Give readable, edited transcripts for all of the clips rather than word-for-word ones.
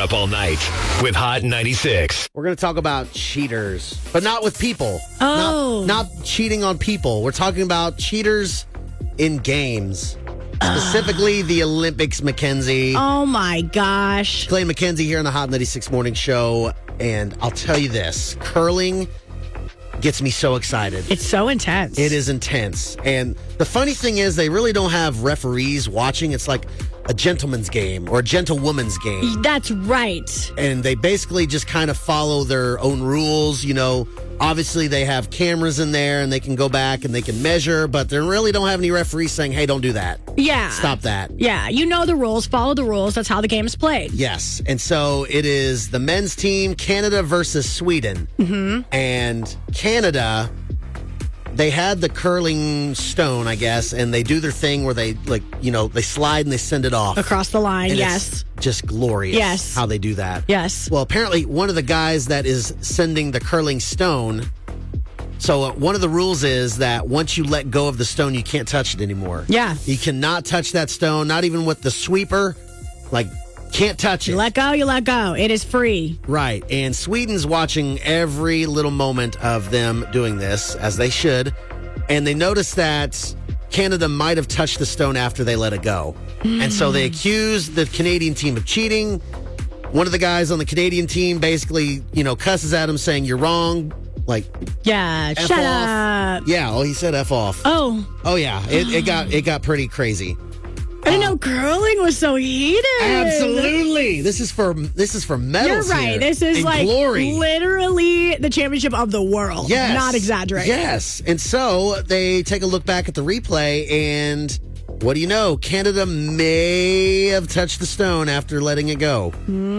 up all night with Hot 96. We're going to talk about cheaters, but not with people. Oh. Not cheating on people. We're talking about cheaters in games. Specifically, the Olympics, Mackenzie. Oh, my gosh. Clay McKenzie here on the Hot 96 Morning Show. And I'll tell you this, curling gets me so excited. It's so intense. It is intense. And the funny thing is, they really don't have referees watching. It's like a gentleman's game or a gentlewoman's game. That's right. And they basically just kind of follow their own rules. You know, obviously they have cameras in there and they can go back and they can measure, but they really don't have any referees saying, hey, don't do that. Yeah. Stop that. Yeah. You know the rules. Follow the rules. That's how the game is played. Yes. And so it is the men's team, Canada versus Sweden. Mm-hmm. And Canada, they had the curling stone, I guess, and they do their thing where they, they slide and they send it off. Across the line, And yes. It's just glorious Yes. how they do that. Yes. Well, apparently one of the guys that is sending the curling stone, so one of the rules is that once you let go of the stone, you can't touch it anymore. Yeah. You cannot touch that stone, not even with the sweeper. Can't touch it. You let go, you let go. It is free. Right. And Sweden's watching every little moment of them doing this, as they should. And they noticed that Canada might have touched the stone after they let it go. And so they accused the Canadian team of cheating. One of the guys on the Canadian team basically, cusses at him saying, you're wrong. Yeah, F shut off. up. Yeah, well, he said F off. Oh, Yeah. It got pretty crazy. I didn't know curling was so heated. Absolutely. This is for medals. You're right. Here. This is and glory. Literally the championship of the world. Yes. Not exaggerating. Yes. And so they take a look back at the replay, and what do you know? Canada may have touched the stone after letting it go.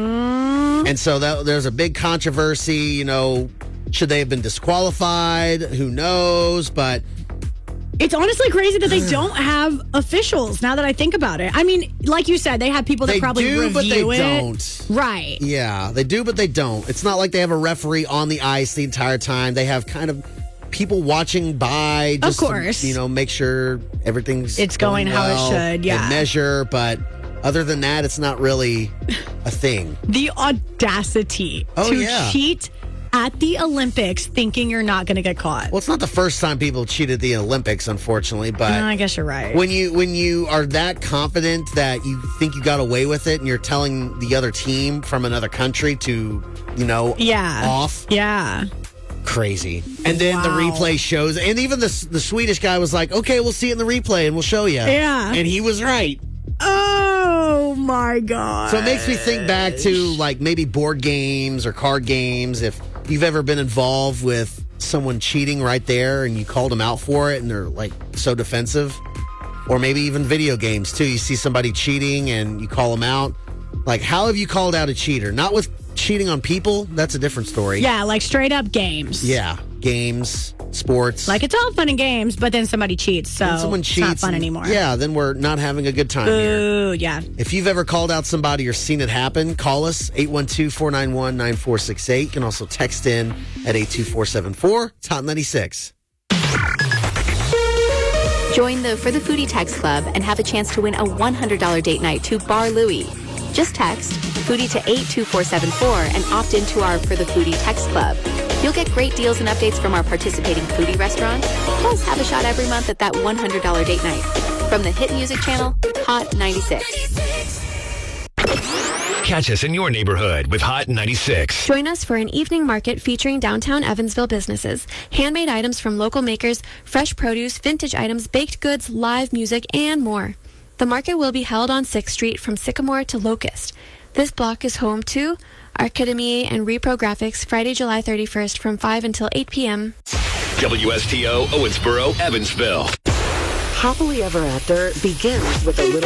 And so there's a big controversy. Should they have been disqualified? Who knows? But it's honestly crazy that they don't have officials now that I think about it. I mean, like you said, they have people that they probably do, review but they it. don't. Right. Yeah, they do, but they don't. It's not like they have a referee on the ice the entire time. They have kind of people watching by just of course. to, make sure everything's It's going how it well should, yeah. and measure, but other than that, it's not really a thing. The audacity to cheat at the Olympics thinking you're not going to get caught. Well, it's not the first time people cheated at the Olympics, unfortunately, but I guess you're right. when you are that confident that you think you got away with it and you're telling the other team from another country to, off. Yeah. Crazy. And then the Wow. replay shows, and even the Swedish guy was like, okay, we'll see it in the replay and we'll show you. Yeah. And he was right. Oh my God. So it makes me think back to maybe board games or card games. If you've ever been involved with someone cheating right there and you called them out for it and they're so defensive, or maybe even video games too. You see somebody cheating and you call them out. How have you called out a cheater? Not with cheating on people. That's a different story. Yeah, straight up games. Yeah. Games, sports. It's all fun and games, but then somebody cheats, so When someone cheats, it's not fun anymore. Yeah, then we're not having a good time here. Ooh, yeah. If you've ever called out somebody or seen it happen, call us 812-491-9468. You can also text in at 82474. It's Hot 96. Join the For the Foodie text club and have a chance to win a $100 date night to Bar Louie. Just text Foodie to 82474 and opt into our For the Foodie text club. You'll get great deals and updates from our participating foodie restaurants, plus have a shot every month at that $100 date night. From the hit music channel, Hot 96. Catch us in your neighborhood with Hot 96. Join us for an evening market featuring downtown Evansville businesses, handmade items from local makers, fresh produce, vintage items, baked goods, live music, and more. The market will be held on 6th Street from Sycamore to Locust. This block is home to Archidemy and Repro Graphics Friday, July 31st from 5 until 8 p.m. WSTO, Owensboro, Evansville. Happily Ever After begins with a little